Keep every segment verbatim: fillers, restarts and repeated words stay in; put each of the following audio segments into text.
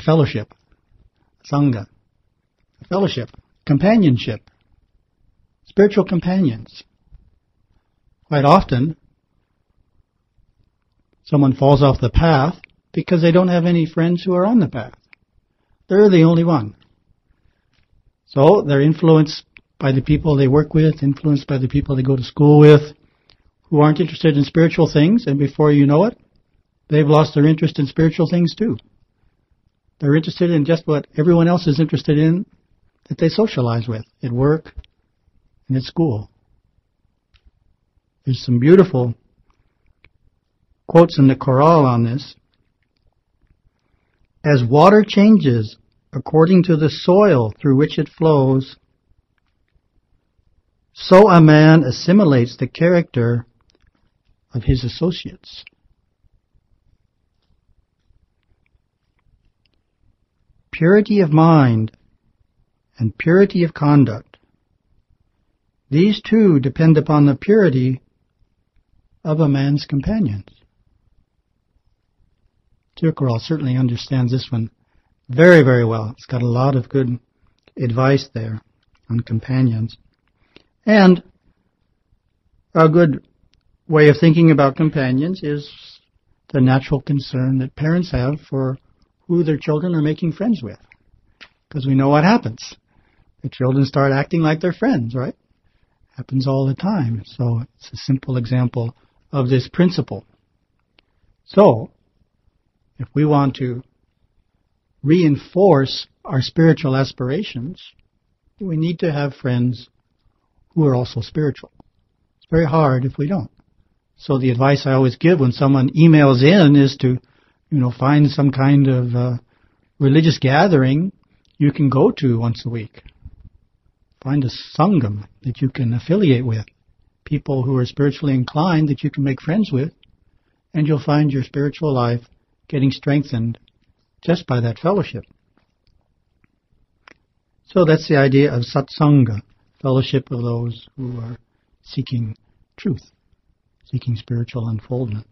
fellowship, sangha, fellowship, companionship, spiritual companions. Quite often, someone falls off the path because they don't have any friends who are on the path. They're the only one. So they're influenced by the people they work with, influenced by the people they go to school with, who aren't interested in spiritual things, and before you know it, they've lost their interest in spiritual things too. They're interested in just what everyone else is interested in that they socialize with at work and at school. There's some beautiful quotes in the Chorale on this. As water changes according to the soil through which it flows, so a man assimilates the character of his associates. Purity of mind and purity of conduct, these two depend upon the purity of a man's companions. Tirukkural certainly understands this one very, very well. It's got a lot of good advice there on companions. And a good way of thinking about companions is the natural concern that parents have for who their children are making friends with. Because we know what happens. The children start acting like their friends, right? Happens all the time. So it's a simple example of this principle. So, if we want to reinforce our spiritual aspirations, we need to have friends who are also spiritual. It's very hard if we don't. So the advice I always give when someone emails in is to, you know, find some kind of uh, religious gathering you can go to once a week. Find a sangam that you can affiliate with, people who are spiritually inclined that you can make friends with, and you'll find your spiritual life getting strengthened just by that fellowship. So that's the idea of satsanga, fellowship of those who are seeking truth, seeking spiritual unfoldment.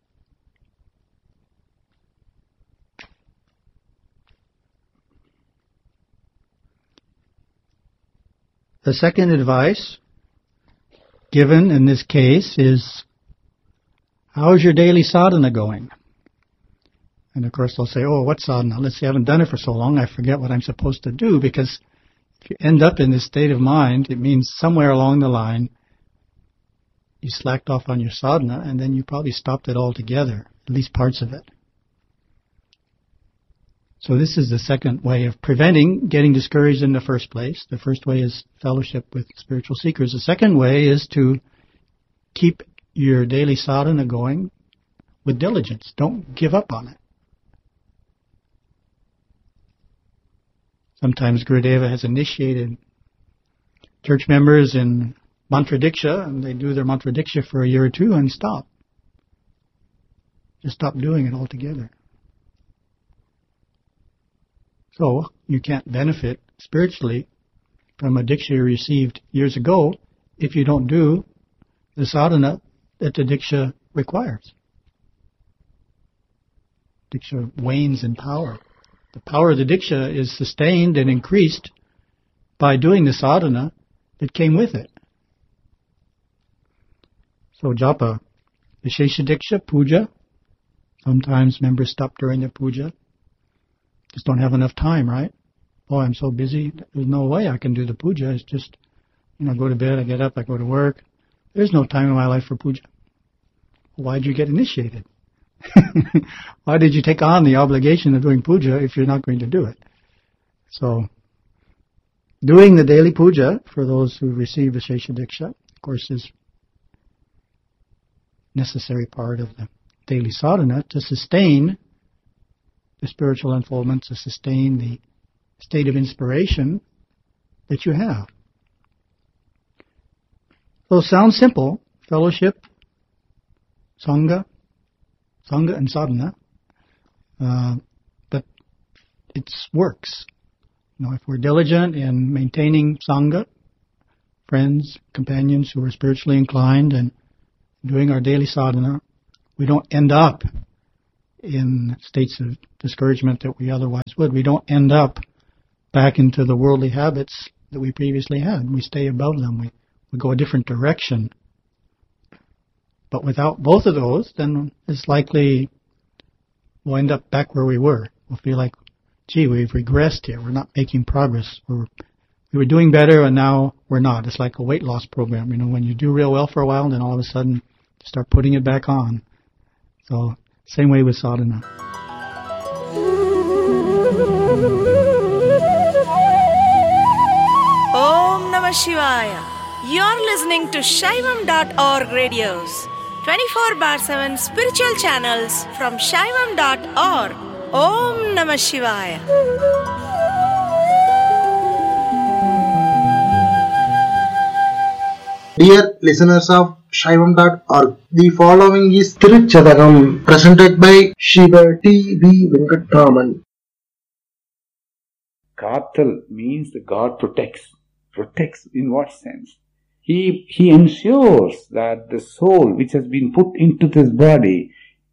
The second advice given in this case is, how's your daily sadhana going? And of course they'll say, oh, what sadhana? Let's see, I haven't done it for so long, I forget what I'm supposed to do, because if you end up in this state of mind, it means somewhere along the line you slacked off on your sadhana, and then you probably stopped it altogether, at least parts of it. So this is the second way of preventing getting discouraged in the first place. The first way is fellowship with spiritual seekers. The second way is to keep your daily sadhana going with diligence. Don't give up on it. Sometimes Gurudeva has initiated church members in mantra diksha, and they do their mantra diksha for a year or two and stop. Just stop doing it altogether. So you can't benefit spiritually from a diksha you received years ago if you don't do the sadhana that the diksha requires. Diksha wanes in power. The power of the diksha is sustained and increased by doing the sadhana that came with it. So japa, Vishesha Diksha, puja. Sometimes members stop during the puja. Just don't have enough time, right? Oh, I'm so busy. There's no way I can do the puja. It's just, you know, I go to bed, I get up, I go to work. There's no time in my life for puja. Why did you get initiated? Why did you take on the obligation of doing puja if you're not going to do it? So, doing the daily puja for those who receive Vishesha Diksha, of course, is necessary part of the daily sadhana to sustain the spiritual unfoldment, to sustain the state of inspiration that you have. So it sounds simple, fellowship, sangha, sangha and sadhana, uh, but it works. You know, if we're diligent in maintaining sangha, friends, companions who are spiritually inclined, and doing our daily sadhana, we don't end up in states of discouragement that we otherwise would. We don't end up back into the worldly habits that we previously had. We stay above them. We, we go a different direction. But without both of those, then it's likely we'll end up back where we were. We'll feel like, gee, we've regressed here. We're not making progress. We're, we were doing better, and now we're not. It's like a weight loss program. You know, when you do real well for a while, then all of a sudden you start putting it back on. So, same way with sadhana. Om Namah Shivaya. You're listening to Shaivam dot org radios. twenty-four bar seven spiritual channels from Shaivam dot org. Om Namah Shivaya. Dear listeners of Shaivam dot org, the following is Tiruchadagam presented by Shiva T V Venkatraman. Kathal means the God protects. Protects in what sense? He, he ensures that the soul which has been put into this body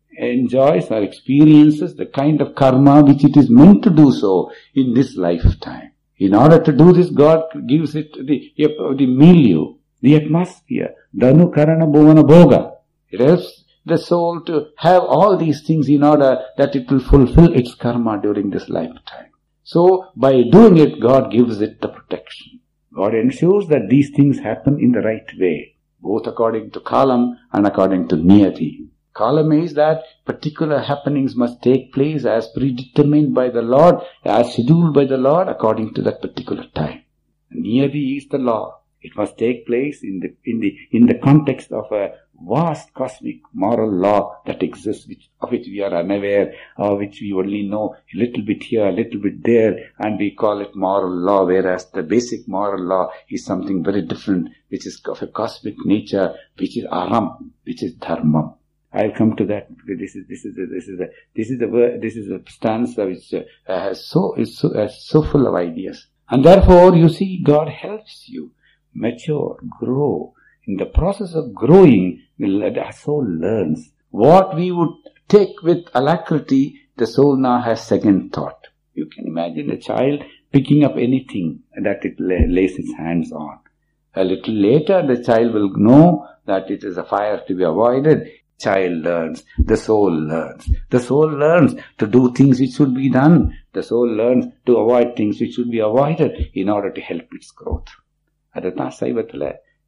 enjoys or experiences the kind of karma which it is meant to do so in this lifetime. In order to do this, God gives it the, the milieu, the atmosphere, Dhanu Karana Bhuvana Bhoga. It helps the soul to have all these things in order that it will fulfill its karma during this lifetime. So, by doing it, God gives it the protection. God ensures that these things happen in the right way, both according to Kalam and according to Niyati. Kalam is that particular happenings must take place as predetermined by the Lord, as scheduled by the Lord according to that particular time. Niyati is the law. It must take place in the in the in the context of a vast cosmic moral law that exists, which, of which we are unaware, or which we only know a little bit here, a little bit there, and we call it moral law, whereas the basic moral law is something very different, which is of a cosmic nature, which is aram, which is dharmam. I'll come to that. This is this is a, this is a this is a word, this is a stanza which uh, has so is so uh, so full of ideas, and therefore you see, God helps you mature, grow. In the process of growing, the soul learns. What we would take with alacrity, the soul now has second thought. You can imagine a child picking up anything that it lays its hands on. A little later, the child will know that it is a fire to be avoided. Child learns. The soul learns. The soul learns to do things which should be done. The soul learns to avoid things which should be avoided in order to help its growth. அதுதான் சைவத்துல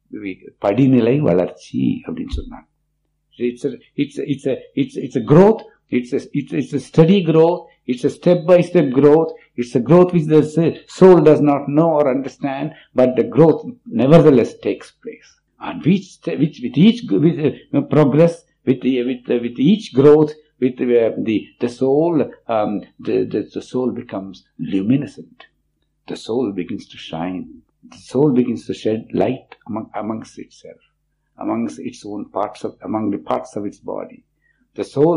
படிநிலை வளர்ச்சி அப்படின்னு சொன்னாங்க. It's a, it's a, it's a, it's it's a growth. It's a, it's it's a steady growth. It's a step-by-step growth. It's a growth which the soul does not know or understand, but the growth nevertheless takes place. And which, which with each with uh, progress, with the, with uh, with each growth, with uh, the the soul, um, the, the the soul becomes luminescent. The soul begins to shine. The soul begins to shed light among, amongst itself, amongst its own parts of, among the parts of its body. The soul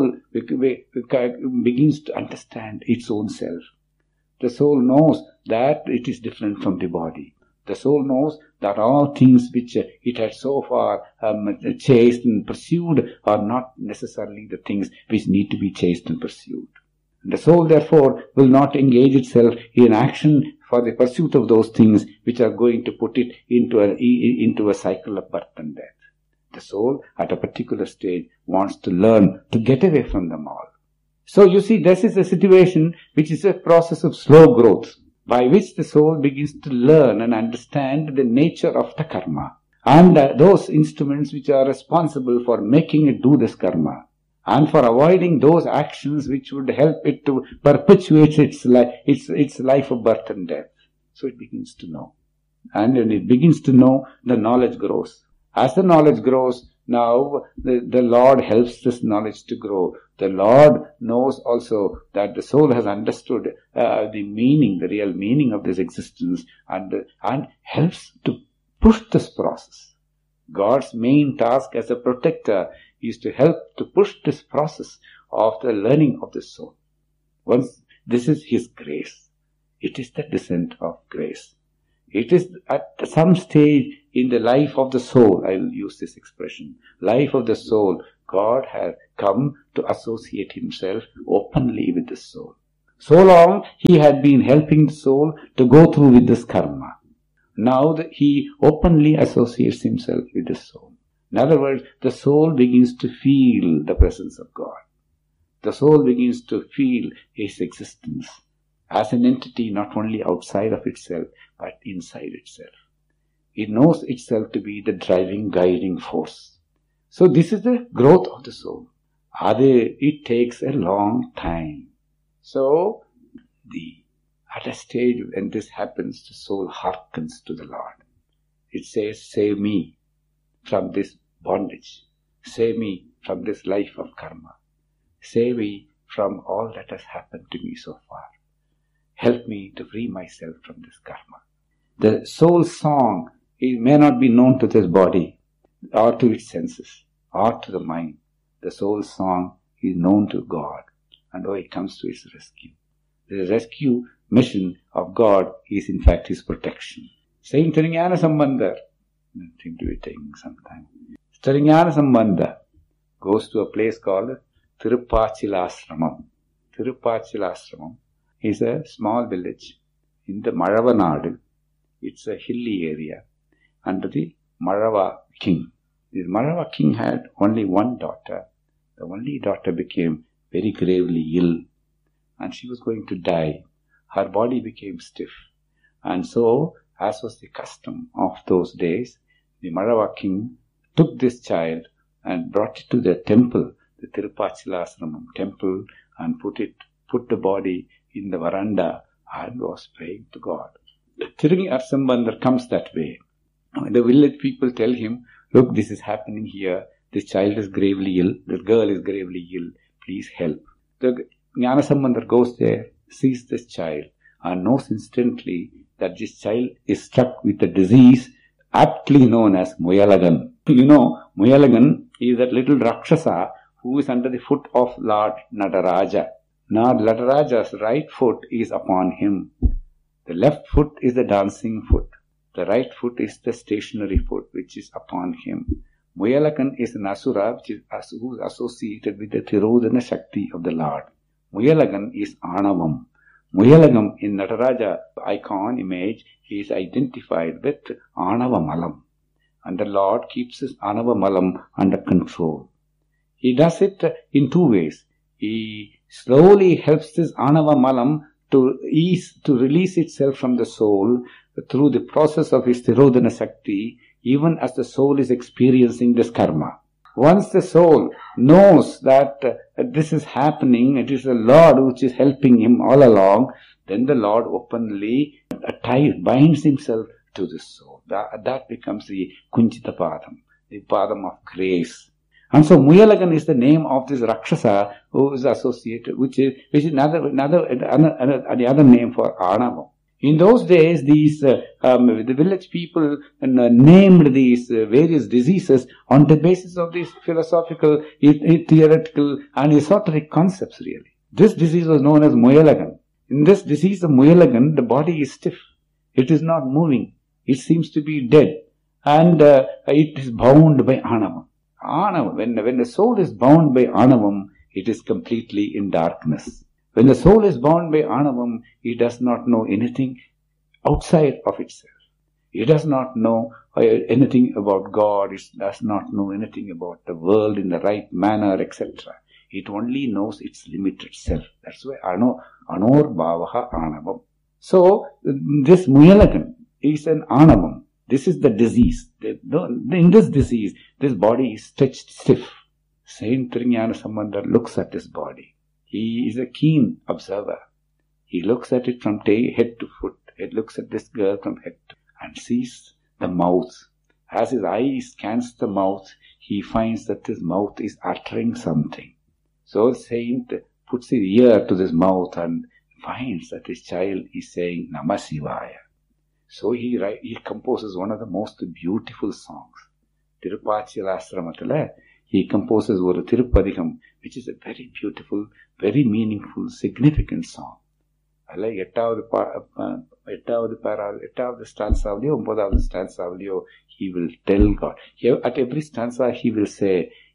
begins to understand its own self. The soul knows that it is different from the body. The soul knows that all things which it had so far um, chased and pursued are not necessarily the things which need to be chased and pursued. The soul, therefore, will not engage itself in action for the pursuit of those things which are going to put it into a, into a cycle of birth and death. The soul, at a particular stage, wants to learn to get away from them all. So, you see, this is a situation which is a process of slow growth, by which the soul begins to learn and understand the nature of the karma, and uh, those instruments which are responsible for making it do this karma, and for avoiding those actions which would help it to perpetuate its, li- its, its life of birth and death. So it begins to know. And when it begins to know, the knowledge grows. As the knowledge grows, now the, the Lord helps this knowledge to grow. The Lord knows also that the soul has understood uh, the meaning, the real meaning of this existence, and, and helps to push this process. God's main task as a protector is to help to push this process of the learning of the soul. Once this is His grace. It is the descent of grace. It is at some stage in the life of the soul, I will use this expression, life of the soul, God has come to associate himself openly with the soul. So long he had been helping the soul to go through with this karma. Now that he openly associates himself with the soul. In other words, the soul begins to feel the presence of God. The soul begins to feel his existence as an entity not only outside of itself, but inside itself. It knows itself to be the driving, guiding force. So this is the growth of the soul. It takes a long time. So, the at a stage when this happens, the soul hearkens to the Lord. It says, save me from this bondage. Save me from this life of karma. Save me from all that has happened to me so far. Help me to free myself from this karma. The soul's song, it may not be known to this body, or to its senses, or to the mind. The soul's song is known to God, and oh, it comes to its rescue. The rescue mission of God is in fact his protection. Saint Thirignana Sambandar, nothing to be taking some time. Thirignana Sambandar goes to a place called Thirupachilasramam. Thirupachilasramam is a small village in the Malava Nadu. It's a hilly area under the Malava king. This Malava king had only one daughter. The only daughter became very gravely ill, and she was going to die. Her body became stiff, and so, as was the custom of those days, the Malava king took this child and brought it to the temple, the Thirupachilasramam temple, and put it, put the body in the veranda and was praying to God. Thirignana Sambandar comes that way. The village people tell him, look, this is happening here. This child is gravely ill. This girl is gravely ill. Please help. The Gnanasambandar goes there, sees this child, and knows instantly that this child is struck with a disease aptly known as Muyalagan. You know, Muyalagan is that little Rakshasa who is under the foot of Lord Nataraja. Now, Nataraja's right foot is upon him. The left foot is the dancing foot. The right foot is the stationary foot which is upon him. Muyalagan is an asura which is who is associated with the Tirodhana Shakti of the Lord. Muyalagan is Anavam. Muyalagam in Nataraja icon image is identified with Anava Malam. And the Lord keeps his Anava Malam under control. He does it in two ways. He slowly helps this Anava Malam to ease, to release itself from the soul through the process of his Tirodhana Shakti, even as the soul is experiencing this karma. Once the soul knows that uh, this is happening, it is the Lord which is helping him all along, then the Lord openly uh, ties, binds himself to the soul. That, that becomes the Kunchita Padam, the Padam of grace. And so Muyalagan is the name of this Rakshasa who is associated, which is, which is another, another, another, another, the other name for Anava. In those days, these uh, um, the village people uh, named these uh, various diseases on the basis of these philosophical, e- theoretical, and esoteric concepts. Really, this disease was known as Muyalagan. In this disease of Muyalagan, the body is stiff; it is not moving; it seems to be dead, and uh, it is bound by Anavam. Anavam. When when the soul is bound by Anavam, it is completely in darkness. When the soul is bound by Anavam, it does not know anything outside of itself. It does not know anything about God. It does not know anything about the world in the right manner, et cetera. It only knows its limited self. That's why Ano, Anor Bhavaha Anavam. So, this Muyalagan is an Anavam. This is the disease. In this disease, this body is stretched stiff. Saint Thirignana Sambandar looks at this body. He is a keen observer. He looks at it from head to foot. He looks at this girl from head to and sees the mouth. As his eye scans the mouth, he finds that this mouth is uttering something. So the saint puts his ear to this mouth and finds that his child is saying Namah Shivaya. So he, he composes one of the most beautiful songs. Thirupachilasramatala, he composes ஒரு திருப்பதிகம், which is a very beautiful, very meaningful, significant song. அல்ல எட்டாவது எட்டாவது பாரா எட்டாவது ஸ்டான்ஸாவிலையோ ஒன்பதாவது ஸ்டான்ஸாவிலையோ he will tell God. At every stanza he will say,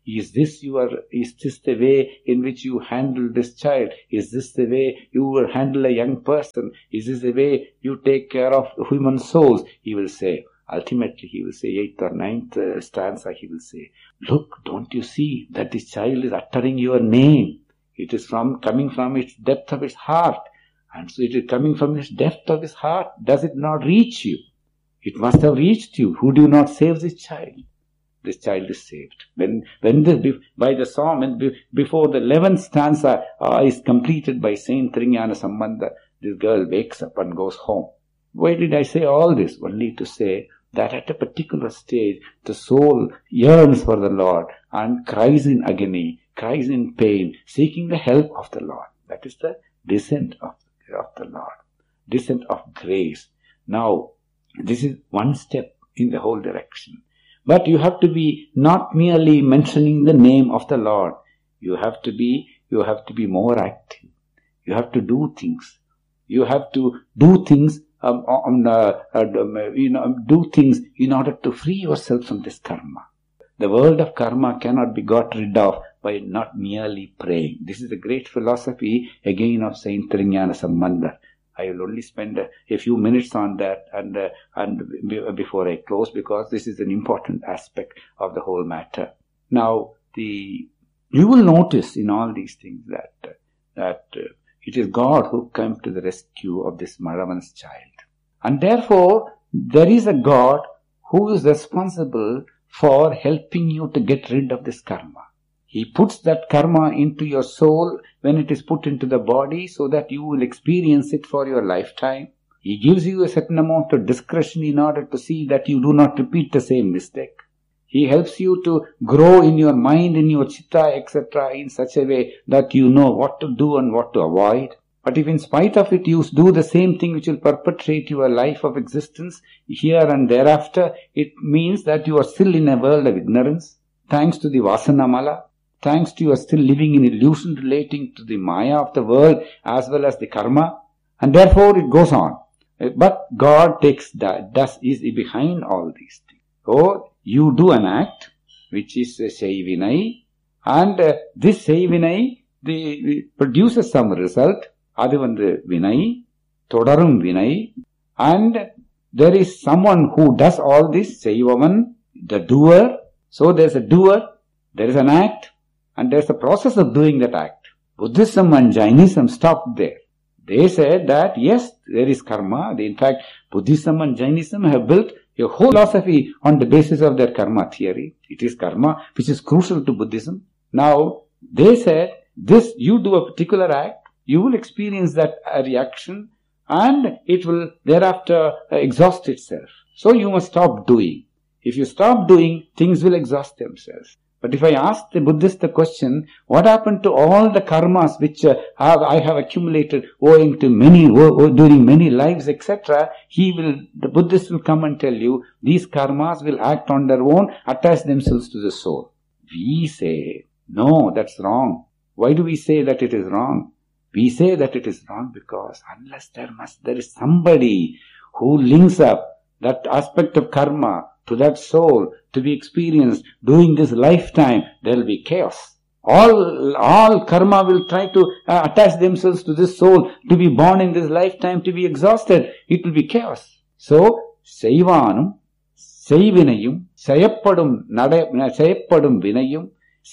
Is this your, is this the way in which you handle this child? Is this the way you will handle a young person? Is this the way you take care of human souls? He will say, ultimately he will say, eighth or ninth uh, stanza, he will say, look, don't you see that this child is uttering your name? It is from coming from its depth of its heart. And so it is coming from its depth of its heart. Does it not reach you? It must have reached you. Who do not save this child? This child is saved. When, when the, by the psalm, and before the eleventh stanza uh, is completed by Saint Trinyana Sambandha, this girl wakes up and goes home. Why did I say all this? Only to say that at a particular stage, the soul yearns for the Lord and cries in agony, cries in pain, seeking the help of the Lord. That is the descent of, of the Lord, descent of grace. Now, this is one step in the whole direction. But you have to be not merely mentioning the name of the Lord. You have to be, you have to be more active. You have to do things. You have to do things, um, um, uh, um, you know, do things in order to free yourself from this karma. The world of karma cannot be got rid of by not merely praying. This is a great philosophy again of Saint Trinyana Sambandha. I will only spend a, a few minutes on that and uh, and b- before I close, because this is an important aspect of the whole matter. Now, the you will notice in all these things that uh, that uh, it is God who came to the rescue of this Maravan's child, and therefore there is a God who is responsible for helping you to get rid of this karma. He puts that karma into your soul when it is put into the body so that you will experience it for your lifetime. He gives you a certain amount of discretion in order to see that you do not repeat the same mistake. He helps you to grow in your mind, in your chitta, et cetera in such a way that you know what to do and what to avoid. But if in spite of it you do the same thing which will perpetuate your life of existence here and thereafter, it means that you are still in a world of ignorance. Thanks to the Vasanamala, thanks to you are still living in illusion relating to the Maya of the world as well as the karma, and therefore it goes on. But God takes that, thus is behind all these things. So you do an act which is a Seivinai, and uh, this Seivinai the, produces some result. Adu vandu Vinai, Thodarum Vinai, and there is someone who does all this, Seivaman, the doer. So there is a doer, there is an act, and there is a process of doing that act. Buddhism and Jainism stopped there. They said that yes, there is karma. In fact, Buddhism and Jainism have built a whole philosophy on the basis of their karma theory. It is karma which is crucial to Buddhism. Now, they said this, you do a particular act, you will experience that reaction and it will thereafter exhaust itself. So you must stop doing. If you stop doing, things will exhaust themselves. But if I ask the Buddhist the question, what happened to all the karmas which uh, have, I have accumulated owing to many, o- during many lives, et cetera, he will, the Buddhist will come and tell you, these karmas will act on their own, attach themselves to the soul. We say, no, that's wrong. Why do we say that it is wrong? We say that it is wrong because unless there must, there is somebody who links up that aspect of karma to that soul to be experienced during this lifetime, there will be chaos. All, all karma will try to uh, attach themselves to this soul to be born in this lifetime, to be exhausted. It will be chaos. So, Seivanum, Seivinayum, Sayappadum, Sayappadum Vinayum,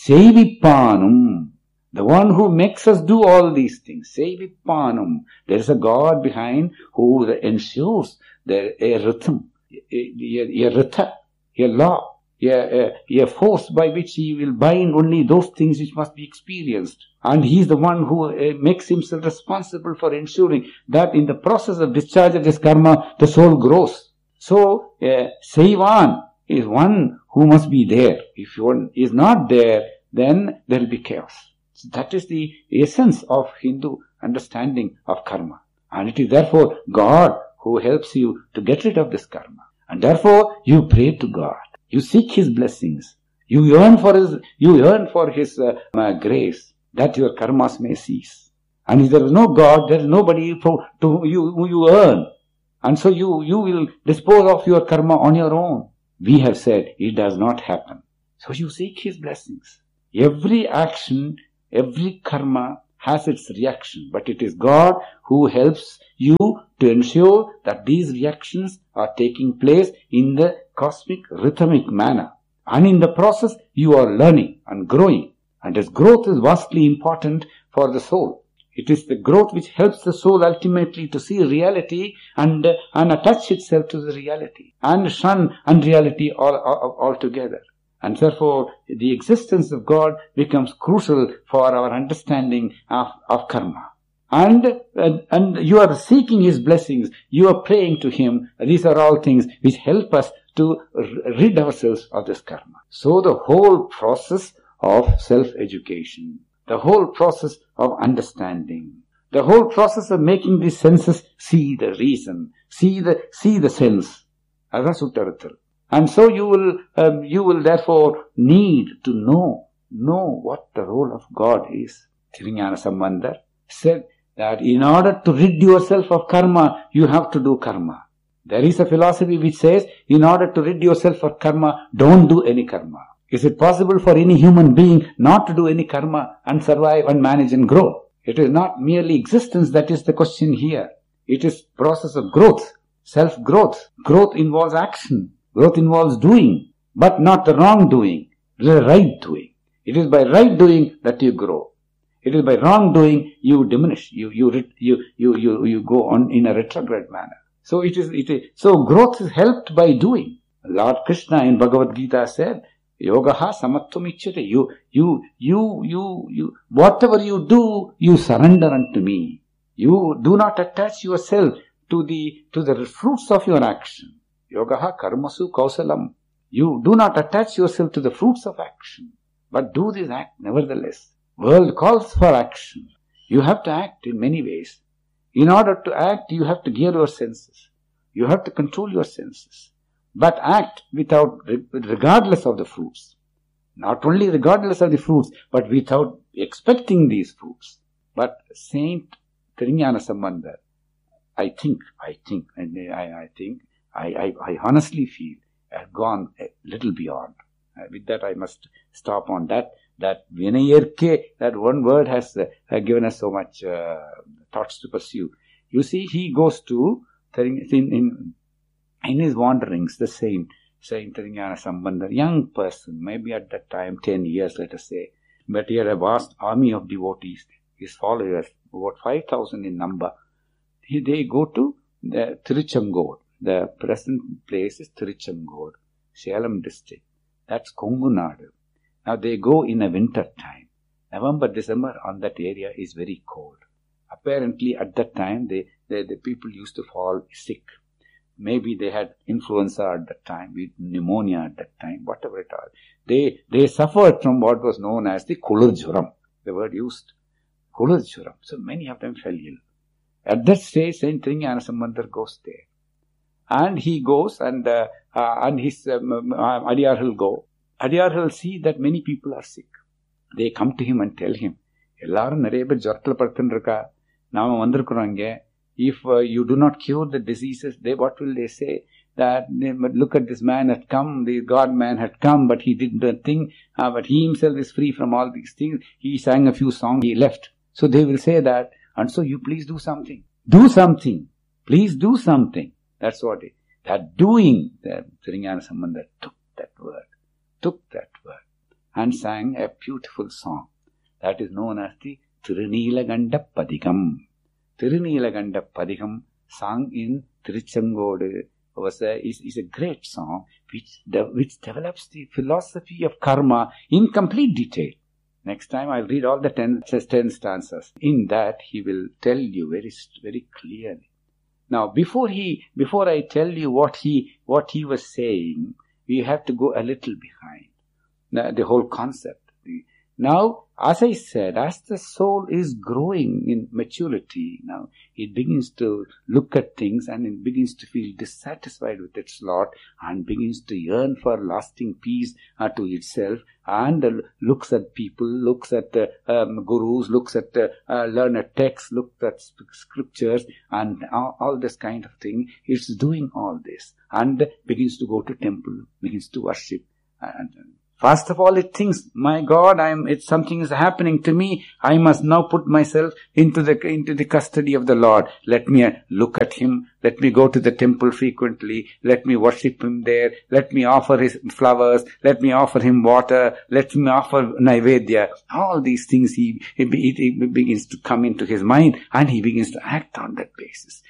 Seivippanum. The one who makes us do all these things, Seivippanum. There is a God behind who ensures there a rhythm, a, a, a rita, a law, a, a, a force by which he will bind only those things which must be experienced. And he is the one who uh, makes himself responsible for ensuring that in the process of discharge of this karma, the soul grows. So, uh, Seivan is one who must be there. If one is not there, then there will be chaos. So that is the essence of Hindu understanding of karma. And it is therefore God who helps you to get rid of this karma. And therefore you pray to God. You seek His blessings. You yearn for His, you yearn for His uh, uh, grace that your karmas may cease. And if there is no God, there is nobody for, to you who you earn. And so you, you will dispose of your karma on your own. We have said it does not happen. So you seek his blessings. Every action, every karma has its reaction, but it is God who helps you to ensure that these reactions are taking place in the cosmic rhythmic manner. And in the process, you are learning and growing. And this growth is vastly important for the soul. It is the growth which helps the soul ultimately to see reality and, uh, and attach itself to the reality and shun unreality all, all, altogether. And therefore, the existence of God becomes crucial for our understanding of, of karma. And, and, and you are seeking his blessings, you are praying to him. These are all things which help us to rid ourselves of this karma. So the whole process of self-education, the whole process of understanding, the whole process of making the senses see the reason, see the, see the sense. And so you will, um, you will therefore need to know, know what the role of God is. Thiriñāna Sambandar said that in order to rid yourself of karma, you have to do karma. There is a philosophy which says, in order to rid yourself of karma, don't do any karma. Is it possible for any human being not to do any karma and survive and manage and grow? It is not merely existence that is the question here. It is process of growth, self-growth. Growth involves action. Growth involves doing, but not the wrong doing, the right doing. It is by right doing that you grow. It is by wrong doing you diminish. You you you you you, you go on in a retrograde manner. So it is it is so growth is helped by doing. Lord Krishna in Bhagavad Gita said, Yogaha samatvam ichyate. You you you you you whatever you do, you surrender unto me. You do not attach yourself to the to the fruits of your action. Yogaha karmasu kausalam. You do not attach yourself to the fruits of action, but do this act nevertheless. World calls for action. You have to act in many ways. In order to act, you have to gear your senses. You have to control your senses. But act without, regardless of the fruits. Not only regardless of the fruits, but without expecting these fruits. But Saint Thiriñāna Sambandar, I think, I think, and I, I think, I, I, I honestly feel have gone a little beyond. Uh, with that, I must stop on that. That Vinayerke, that one word has uh, given us so much uh, thoughts to pursue. You see, he goes to, in, in, in his wanderings, the saint, Saint Thiriñāna Sambandar, young person, maybe at that time, ten years, let us say, but he had a vast army of devotees, his followers, about five thousand in number. He, they go to the Tiruchangod. The present place is Tiruchangod, Salem district. That's Kongunadu. Now they go in a winter time. November, December on that area is very cold. Apparently at that time they, they, the people used to fall sick. Maybe they had influenza at that time, pneumonia at that time, whatever it was. They, they suffered from what was known as the Kulurjuram. The word used, Kulurjuram. So many of them fell ill. At that stage, Saint Thiriñāna Sambandar goes there. And he goes and, uh, uh, and his um, uh, Adiyargal go. Adiyargal see that many people are sick. They come to him and tell him, Ellarum nariya per jvaratthila paduttundirukka. Naama vandirukkranga. If uh, you do not cure the diseases, they what will they say? That they, but look at this man had come, the God man had come, but he did the thing, uh, but he himself is free from all these things. He sang a few songs, he left. So they will say that, and so you please do something. Do something. Please do something. That's what it, that doing, that Thiriñāna Sambandar took that word, took that word, and sang a beautiful song that is known as the Tirunīlaganda Padikam. Tirunīlaganda Padikam, sung in Tiruchangod, was a, is, is a great song which, de, which develops the philosophy of karma in complete detail. Next time I'll read all the ten, ten stanzas. In that he will tell you very, very clearly. Now, before he, before I tell you what he, what he was saying, we have to go a little behind the, the whole concept. Now, as I said, as the soul is growing in maturity, now it begins to look at things and it begins to feel dissatisfied with its lot and begins to yearn for lasting peace uh, to itself, and uh, looks at people, looks at uh, um, gurus, looks at uh, uh, learned texts, looks at scriptures and all, all this kind of thing. It's doing all this and begins to go to temple, begins to worship and First of all, it thinks, my God, I am, it's something is happening to me. I must now put myself into the, into the custody of the Lord. Let me uh, look at Him. Let me go to the temple frequently. Let me worship Him there. Let me offer His flowers. Let me offer Him water. Let me offer Naivedya. All these things, he, he, he begins to come into his mind, and he begins to act on that basis.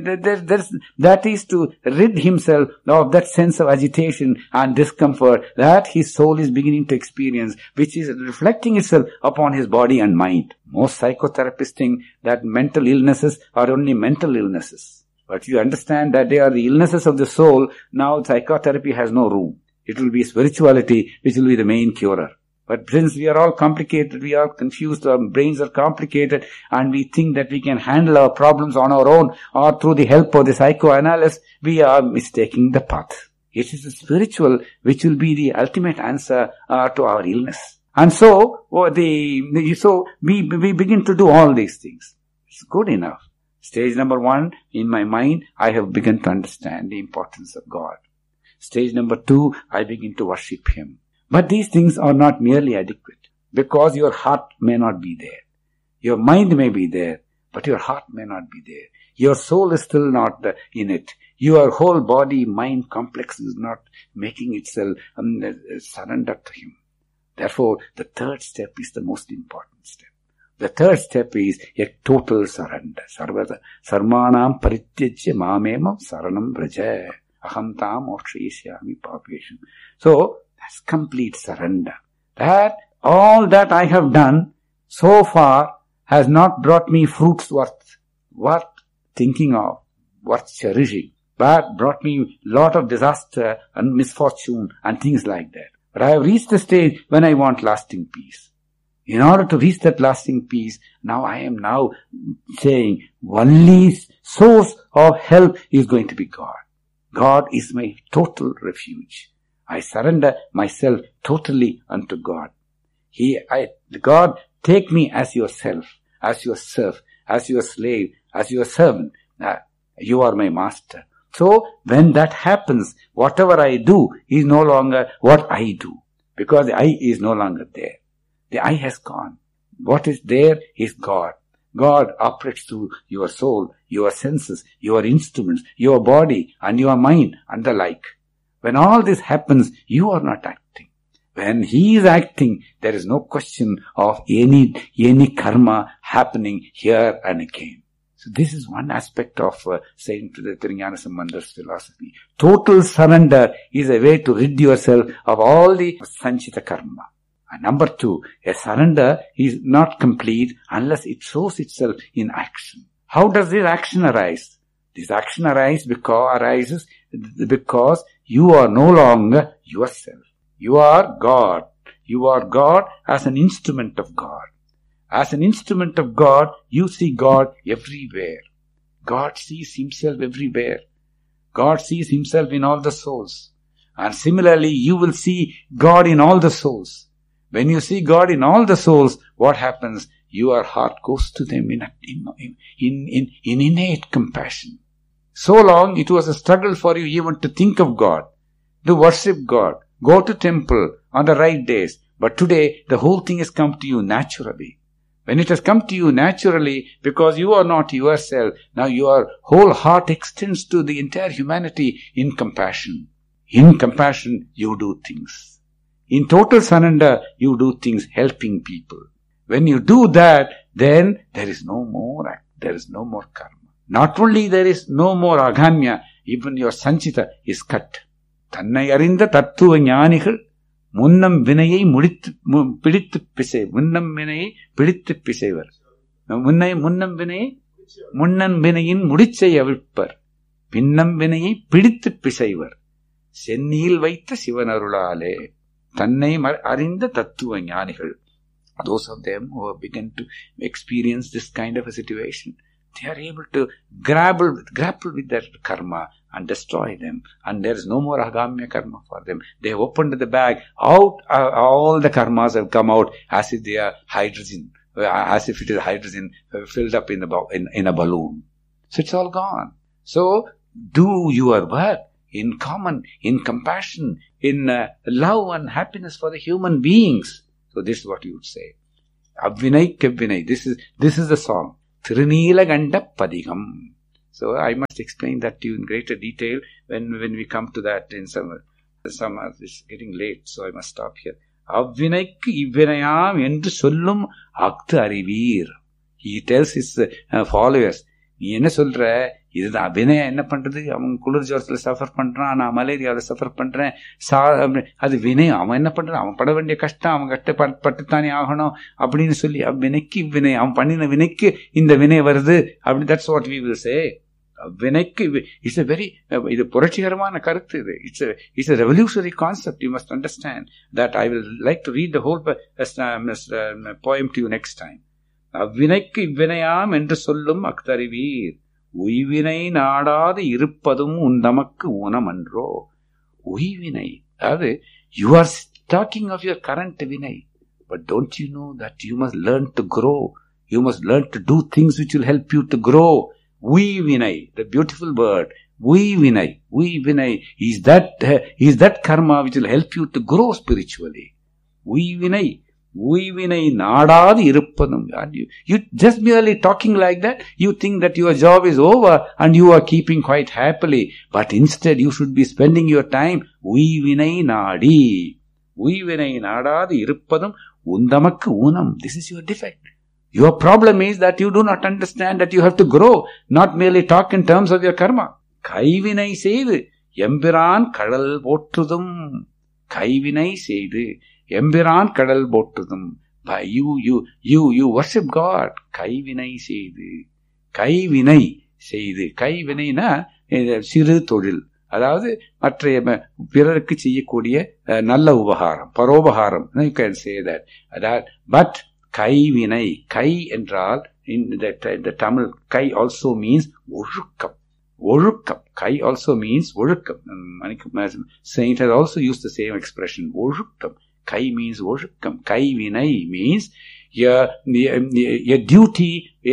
That is to rid himself of that sense of agitation and discomfort that his soul is beginning to experience, which is reflecting itself upon his body and mind. Most psychotherapists think that mental illnesses are only mental illnesses. But you understand that they are the illnesses of the soul. Now psychotherapy has no room. It will be spirituality which will be the main curer. But since we are all complicated, we are confused, our brains are complicated, and we think that we can handle our problems on our own or through the help of the psychoanalyst, we are mistaking the path. It is the spiritual which will be the ultimate answer uh, to our illness. And so, oh, the, the so we, we begin to do all these things. It's good enough. Stage number one, in my mind, I have begun to understand the importance of God. Stage number two, I begin to worship Him. But these things are not merely adequate, because your heart may not be there. Your mind may be there, but your heart may not be there. Your soul is still not in it. Your whole body, mind complex is not making itself um, surrender to Him. Therefore, the third step is the most important step. The third step is a total surrender. Sarvata sarmanam parityajya mamemam saranam vraja aham tam mokshayishyami papesham. So, that's complete surrender. That all that I have done so far has not brought me fruits worth, worth thinking of, worth cherishing, but brought me lot of disaster and misfortune and things like that. But I have reached the stage when I want lasting peace. In order to reach that lasting peace, now I am now saying only source of help is going to be God. God is my total refuge. I surrender myself totally unto God. He, I, God, take me as yourself, as your serf, as your slave, as your servant. Uh, you are my master. So, when that happens, whatever I do is no longer what I do, because the I is no longer there. The I has gone. What is there is God. God operates through your soul, your senses, your instruments, your body, and your mind, and the like. When all this happens, you are not acting. When He is acting, there is no question of any, any karma happening here and again. So this is one aspect of uh, saying to the Tirunjana Sambandhar's philosophy. Total surrender is a way to rid yourself of all the sanchita karma. And number two, a surrender is not complete unless it shows itself in action. How does this action arise? This action arises because, arises because you are no longer yourself. You are God. You are God as an instrument of God. As an instrument of God, you see God everywhere. God sees Himself everywhere. God sees Himself in all the souls. And similarly, you will see God in all the souls. When you see God in all the souls, what happens? Your heart goes to them in, in, in, in, in innate compassion. So long it was a struggle for you even to think of God, to worship God, go to temple on the right days. But today the whole thing has come to you naturally. When it has come to you naturally, because you are not yourself, now your whole heart extends to the entire humanity in compassion. In compassion, you do things. In total surrender, you do things helping people. When you do that, then there is no more act, there is no more karma. Not only there is no more agamya, even your sanchita is cut. Thannai arinda tattva ஞானிகள் முன்னம் வினையை முடித்து பிடித்து பிசை முன்னம் வினையை பிடித்து பிசைவர் முன்னை முன்னம் வினையை முன்னம் வினையின் முடிச்சை அவிழ்ப்பர் பின்னம் வினையை பிடித்து பிசைவர் சென்னியில் வைத்த சிவனருளாலே தன்னை அறிந்த தத்துவ ஞானிகள். Those of them who have begun to experience this kind of a situation, they are able to grapple with, grapple with their karma and destroy them. And there is no more agamya karma for them. They have opened the bag. Out, uh, all the karmas have come out as if they are hydrogen, as if it is hydrogen filled up in a, in, in a balloon. So it's all gone. So do your work. in common, in compassion, in uh, love and happiness for the human beings. So this is what you would say. Avvinai kevvinai. This is, this is the song. Tirunilaganda Padigam. So I must explain that to you in greater detail when, when we come to that in some, some, it's getting late, so I must stop here. Avvinaikku ivvinayam endru sollum aktu arivir. He tells his uh, followers, நீ என்ன சொல்ற, இதுதான் அபிநயம். என்ன பண்றது, அவன் குளிர் ஜோரத்துல suffer பண்றான், நான் மலேரியாவில் சஃபர் பண்றேன், சா அது வினயம். அவன் என்ன பண்றான், அவன் பட வேண்டிய கஷ்டம் அவன் கட்ட பட்டுத்தானே ஆகணும் அப்படின்னு சொல்லி வினைக்கு வினை, அவன் பண்ணின வினைக்கு இந்த வினை வருது அப்படி. That's what we will say. வினைக்கு இட்ஸ் எ வெரி, இது புரட்சிகரமான கருத்து. இது it's it's a revolutionary concept. You must understand that. I will like to read the whole poem to you next time. அவ்வினைக்கு இவ்வினையாம் என்று சொல்லும் அக்தறிவீர், உய்வினை நாடாது இருப்பதும் உந்தமக்கு ஊனமன்றோ. உய்வினை, அதாவது you are talking of your current vinay, but don't you know that you must learn to grow, you must learn to do things which will help you to grow. Uivinai, the beautiful word, uivinai, uivinai is that uh, is that karma which will help you to grow spiritually. Uivinai, உய்வினை நாடாது இருப்பதும். You just merely talking like that, you think that your job is over and you are keeping quite happily, but instead you should be spending your time உய்வினை நாடி. உய்வினை நாடாது இருப்பதும் உந்தமக்கு ஊனம். This is your defect. Your problem is that you do not understand that you have to grow, not merely talk in terms of your karma. கைவினை செய்து எம்பிரான் கடல் போற்றுதும். கைவினை செய்து எம்பிரான் கடல் போற்றுதும். You, you, you, you worship God. கைவினை செய்து, கைவினை செய்து, கைவினைனா சிறு தொழில், அதாவது மற்ற பிறருக்கு செய்யக்கூடிய நல்ல உபகாரம், பரோபகாரம். You can say that. But கைவினை, கை என்றால் in the, in the Tamil, guy also means ஒழுக்கம். ஒழுக்கம். Kai also means ஒழுக்கம். Saint has also used the same expression, ஒழுக்கம். Kai means ஒழுக்கம். Kai vinay means a, a, a duty, a,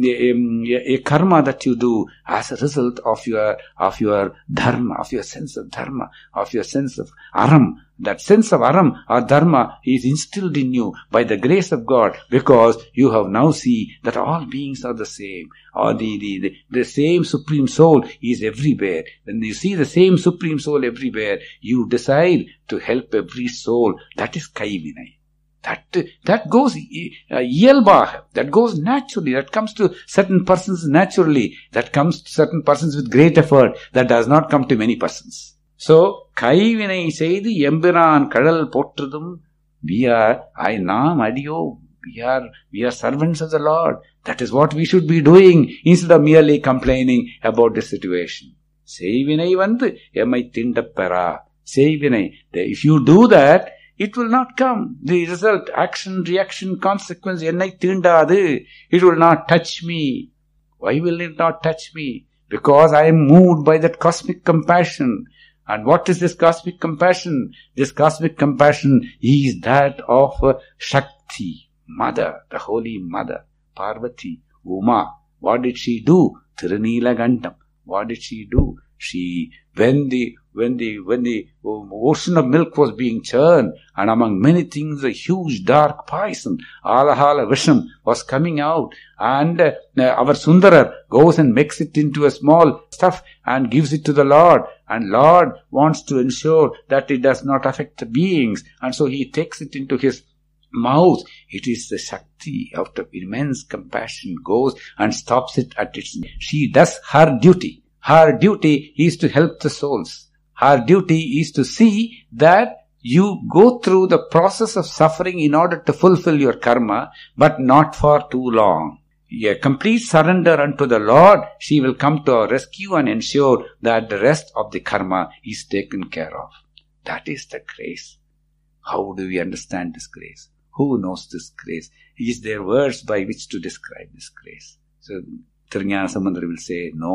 a, a karma that you do as a result of your, of your dharma, of your sense of dharma, of your sense of aram. That sense of aram or dharma is instilled in you by the grace of God, because you have now seen that all beings are the same, or the, the, the, the same Supreme Soul is everywhere. When you see the same Supreme Soul everywhere, you decide to help every soul. That is Kai Vinay. That, that goes iyalbaga, that goes naturally, that comes to certain persons naturally, that comes to certain persons with great effort, that does not come to many persons. So, கைவினை செய்து எம்பிரான் கடல் போற்றுதும். We are, I naam adiyo, we are, we are servants of the Lord. That is what we should be doing, instead of merely complaining about the situation. செய்வினை வந்து எம்மை திண்டப்பெறா. செய்வினை, if you do that, it will not come. The result, action, reaction, consequence, என்னை தீண்டாது. It will not touch me. Why will it not touch me? Because I am moved by that cosmic compassion. And what is this cosmic compassion? This cosmic compassion is that of uh, Shakti, Mother, the Holy Mother, Parvati, Uma. What did she do? Tirunilagandam. What did she do? She, when the when the when the ocean of milk was being churned, and among many things a huge dark poison, Alahala Visham, was coming out, and uh, our Sundarar goes and makes it into a small stuff and gives it to the Lord, and Lord wants to ensure that it does not affect the beings, and so he takes it into his mouth. It is the Shakti of the immense compassion goes and stops it at its. She does her duty. Her duty is to help the souls. Her duty is to see that you go through the process of suffering in order to fulfill your karma, but not for too long. A complete surrender unto the Lord, she will come to our rescue and ensure that the rest of the karma is taken care of. That is the grace. How do we understand this grace? Who knows this grace? Is there words by which to describe this grace? So, Tirunjana Sambandar will say, no.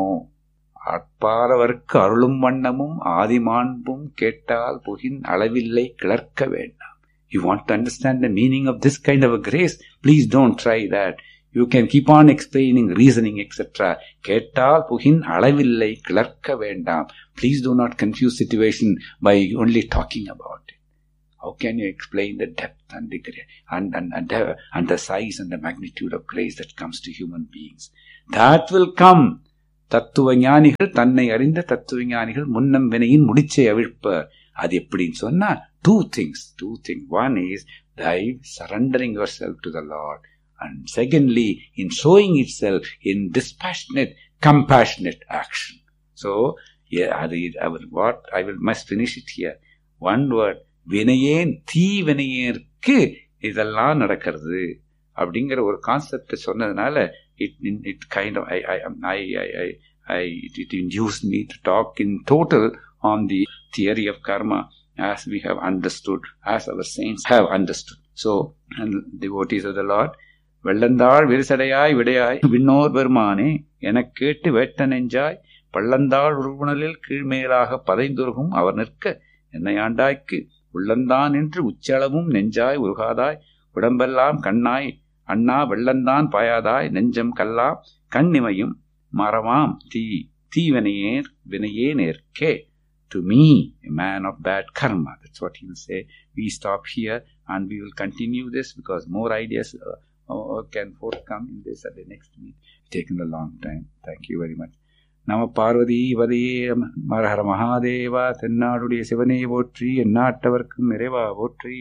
அற்பாரவர்க்கு அருளும் வண்ணமும் ஆதிமாண்பும் கேட்டால் Pukin அளவில்லை கிளர்க்க வேண்டாம். You want to understand the meaning of this kind of a grace? Please don't try that. You can keep on explaining, reasoning, et cetera. கேட்டால் Pukin அளவில்லை கிளர்க்க வேண்டாம். Please do not confuse situation by only talking about it. How can you explain the depth and degree and, and, and, uh, and the size and the magnitude of grace that comes to human beings? That will come. தத்துவ ஞானிகள், தன்னை அறிந்த தத்துவ ஞானிகள் முன்னம் வினையின் முடிச்சை அவிழ்ப்பர். அது எப்படின்னு சொன்னா two things, two things. One is by surrendering yourself to the Lord. And secondly, in showing itself in dispassionate, compassionate action. So, yeah, I will, what, I will must finish it here. One word, வினையேன் தீ வினையேற்கு இதெல்லாம் நடக்கிறது அப்படிங்கிற ஒரு concept சொன்னதுனால it it kind of I I I I I it induced me to talk in total on the theory of karma as we have understood, as our saints have understood. So, and devotees of the Lord, வெள்ளந்தாள் விரிசடையாய் விடையாய் விண்ணோர் பெருமானே எனக் கேட்டு வேட்ட நெஞ்சாய் பள்ளந்தாள் உருவுணலில் கீழ்மேலாக பதைந்துருகும் அவர் நிற்க என்னை ஆண்டாய்க்கு உள்ளந்தான் என்று உச்சளவும் நெஞ்சாய் உருகாதாய் உடம்பெல்லாம் கண்ணாய் அண்ணா வெள்ளந்தான் பாயாதாய் நெஞ்சம் கல்லாம் கண்ணிமையும் மறவாம் தீ தீவினையேர் வினையே நேர்க்கே. To me, a man of bad karma. That's what he will say. We stop here and we will continue this because more ideas uh, uh, can forthcome in this at the next meet. It's taken a long time. Thank you very much. Nama Parvati Vadeye Marhara Mahadeva Tennaadudiya Sivane Votri Ennattavarkkum Ireva Votri.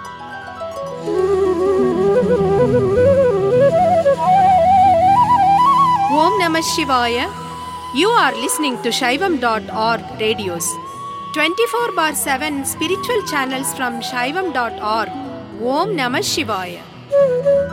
Om Namah Shivaya. You are listening to Shaivam dot org radios. twenty-four bar seven spiritual channels from Shaivam dot org. Om Namah Shivaya.